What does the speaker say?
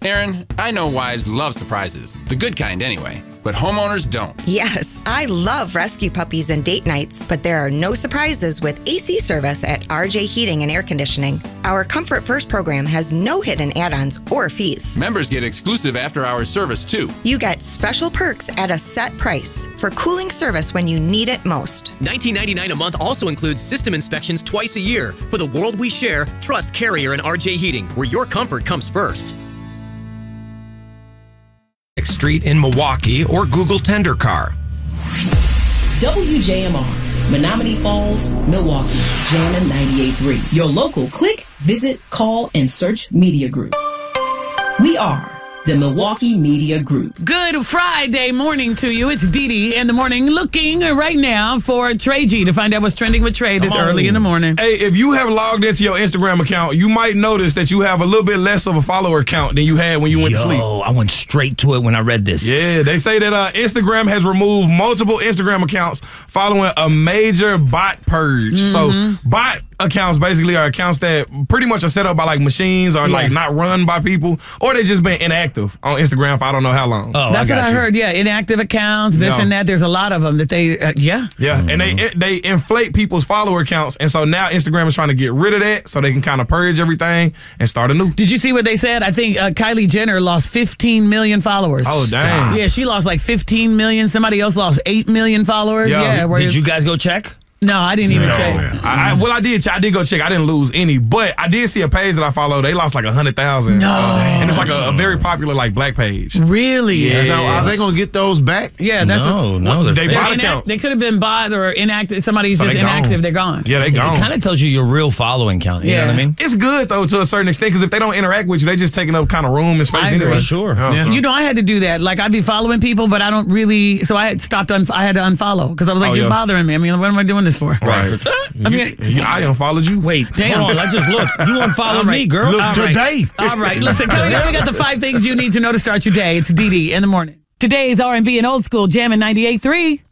Aaron, I know wives love surprises. The good kind, anyway. But homeowners don't. Yes, I love rescue puppies and date nights, but there are no surprises with AC service at RJ Heating and Air Conditioning. Our Comfort First program has no hidden add-ons or fees. Members get exclusive after-hours service, too. You get special perks at a set price for cooling service when you need it most. $19.99 a month also includes system inspections twice a year. For the world we share, trust Carrier and RJ Heating, where your comfort comes first. Street in Milwaukee or Google Tender Car. WJMR, Menominee Falls, Milwaukee, Jammin' 98.3. Your local click, visit, call, and search media group. We are the Milwaukee Media Group. Good Friday morning to you. It's Dee Dee in the morning, looking right now for Trey G to find out what's trending with Trey this early in the morning. Hey, if you have logged into your Instagram account, you might notice that you have a little bit less of a follower count than you had when you went to sleep. I went straight to it when I read this. Yeah, they say that Instagram has removed multiple Instagram accounts following a major bot purge. So bot accounts basically are accounts that pretty much are set up by like machines or like not run by people, or they just been inactive on Instagram for I don't know how long. Oh, that's what I heard. Yeah, inactive accounts, this and that. There's a lot of them that they, and they inflate people's follower counts, and so now Instagram is trying to get rid of that so they can kind of purge everything and start anew. Did you see what they said? I think Kylie Jenner lost 15 million followers. Oh, dang. Yeah, she lost like 15 million. Somebody else lost 8 million followers. Yeah. Did you guys go check? No, I didn't even check. I did go check. I didn't lose any, but I did see a page that I follow. They lost like 100,000. No, and it's like a very popular like black page. Really? Yeah. Now, are they gonna get those back? Yeah, that's they bot accounts. They could have been bot or inactive. Somebody's just inactive. They're gone. Yeah, they gone. It kind of tells you your real following count. You know what I mean? It's good though to a certain extent because if they don't interact with you, they just taking up kind of room and space anyway. Sure. You know, I had to do that. Like I'd be following people, but I don't really. So I had stopped. I had to unfollow because I was like, you're bothering me. I mean, what am I doing this for? Right. I mean, I unfollowed you. Wait, damn. Hold on, I just looked. You unfollowed me, girl. Look today. All right. Listen, coming up, we got the 5 things you need to know to start your day. It's Dee Dee in the morning. Today's R&B and old school Jammin' 98.3.